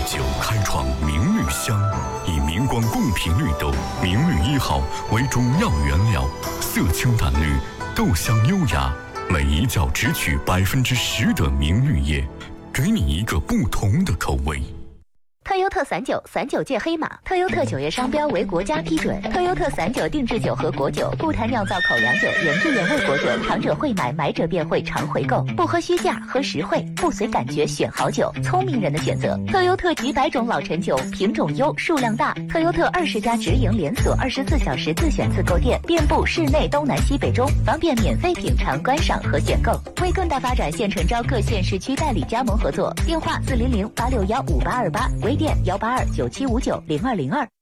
酒开创明绿香，以明光贡品绿豆明绿1号为主要原料，色清淡绿，豆香优雅，每一窖只取10%的明绿叶，给你一个不同的口味。 特优特散酒，散酒界黑马。特优特酒业商标为国家批准。特优特散酒定制酒和果酒，不谈酿造口粮酒，原汁原味果酒，尝者会买，买者便会常回购。不喝虚价，喝实惠，不随感觉选好酒，聪明人的选择。特优特几百种老陈酒，品种优，数量大。特优特20家直营连锁，24小时自选自购店，遍布市内东南西北中，方便免费品尝、观赏和选购。为更大发展，现诚招各县市区代理加盟合作。电话400-861-5828，微店182-9759-0202。